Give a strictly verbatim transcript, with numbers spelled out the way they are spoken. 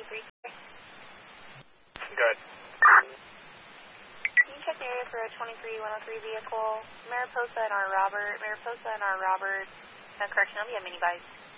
three. Good. Can you check the area for a twenty-three one oh three vehicle? Mariposa and R. Robert. Mariposa and R. Robert. Uh, correction, I'll be a minibus.